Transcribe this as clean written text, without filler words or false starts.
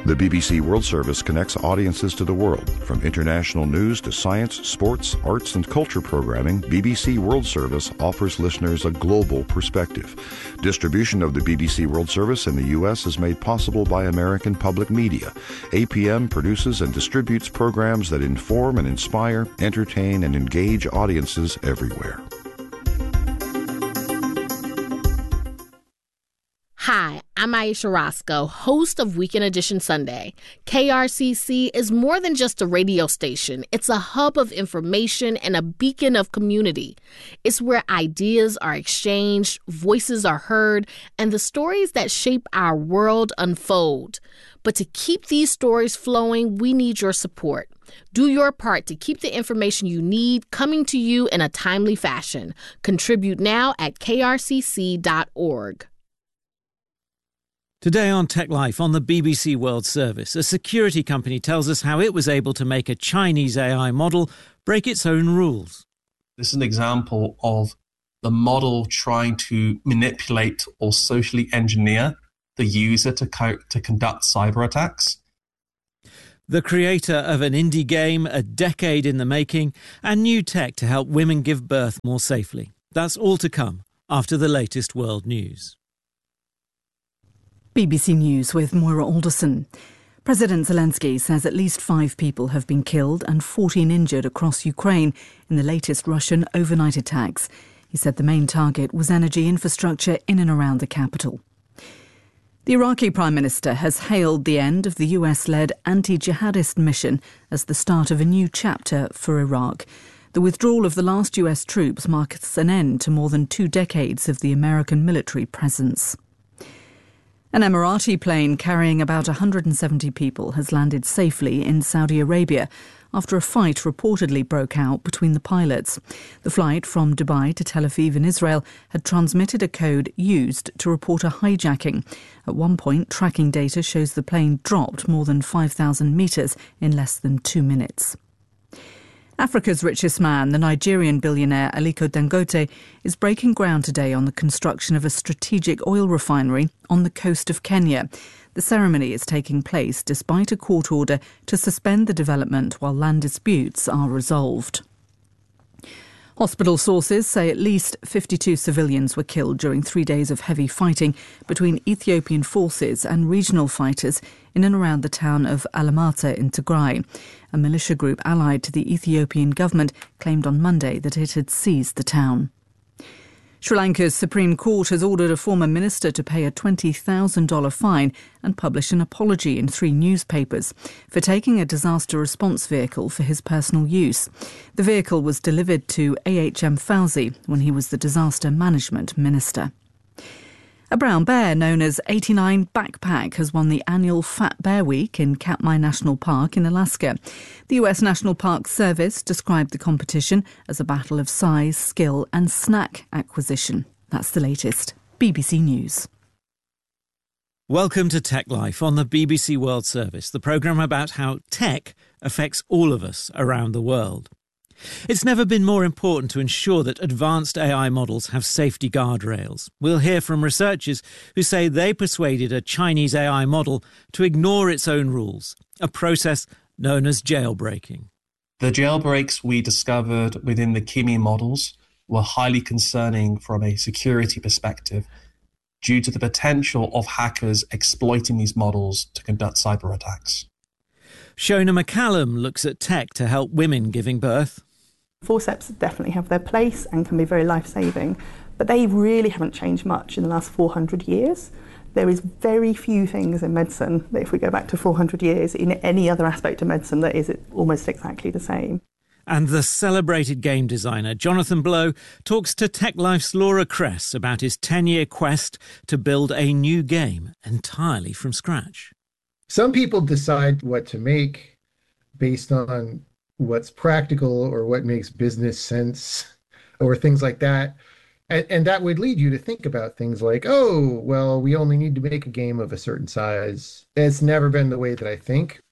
The BBC World Service connects audiences to the world. From international news to science, sports, arts, and culture programming, BBC World Service offers listeners a global perspective. Distribution of the BBC World Service in the U.S. is made possible by American Public Media. APM produces and distributes programs that inform and inspire, entertain, and engage audiences everywhere. Hi, I'm Aisha Roscoe, host of Weekend Edition Sunday. KRCC is more than just a radio station. It's a hub of information and a beacon of community. It's where ideas are exchanged, voices are heard, and the stories that shape our world unfold. But to keep these stories flowing, we need your support. Do your part to keep the information you need coming to you in a timely fashion. Contribute now at krcc.org. Today on Tech Life on the BBC World Service, a security company tells us how it was able to make a Chinese AI model break its own rules. This is an example of the model trying to manipulate or socially engineer the user to conduct cyber attacks. The creator of an indie game, a decade in the making, and new tech to help women give birth more safely. That's all to come after the latest world news. BBC News with Moira Alderson. President Zelensky says at least 5 people have been killed and 14 injured across Ukraine in the latest Russian overnight attacks. He said the main target was energy infrastructure in and around the capital. The Iraqi Prime Minister has hailed the end of the US-led anti-jihadist mission as the start of a new chapter for Iraq. The withdrawal of the last US troops marks an end to more than 2 decades of the American military presence. An Emirati plane carrying about 170 people has landed safely in Saudi Arabia after a fight reportedly broke out between the pilots. The flight from Dubai to Tel Aviv in Israel had transmitted a code used to report a hijacking. At one point, tracking data shows the plane dropped more than 5,000 metres in less than 2 minutes. Africa's richest man, the Nigerian billionaire Aliko Dangote, is breaking ground today on the construction of a strategic oil refinery on the coast of Kenya. The ceremony is taking place despite a court order to suspend the development while land disputes are resolved. Hospital sources say at least 52 civilians were killed during 3 days of heavy fighting between Ethiopian forces and regional fighters in and around the town of Alamata in Tigray. A militia group allied to the Ethiopian government claimed on Monday that it had seized the town. Sri Lanka's Supreme Court has ordered a former minister to pay a $20,000 fine and publish an apology in 3 newspapers for taking a disaster response vehicle for his personal use. The vehicle was delivered to A.H.M. Fauzi when he was the disaster management minister. A brown bear known as 89 Backpack has won the annual Fat Bear Week in Katmai National Park in Alaska. The US National Park Service described the competition as a battle of size, skill and snack acquisition. That's the latest. BBC News. Welcome to Tech Life on the BBC World Service, the programme about how tech affects all of us around the world. It's never been more important to ensure that advanced AI models have safety guardrails. We'll hear from researchers who say they persuaded a Chinese AI model to ignore its own rules, a process known as jailbreaking. The jailbreaks we discovered within the Kimi models were highly concerning from a security perspective due to the potential of hackers exploiting these models to conduct cyber attacks. Shona McCallum looks at tech to help women giving birth. Forceps definitely have their place and can be very life-saving, but they really haven't changed much in the last 400 years. There is very few things in medicine that if we go back to 400 years in any other aspect of medicine that is almost exactly the same. And the celebrated game designer Jonathan Blow talks to Tech Life's Laura Kress about his 10-year quest to build a new game entirely from scratch. Some people decide what to make based on what's practical or what makes business sense or things like that. And that would lead you to think about things like, oh, well, we only need to make a game of a certain size. It's never been the way that I think.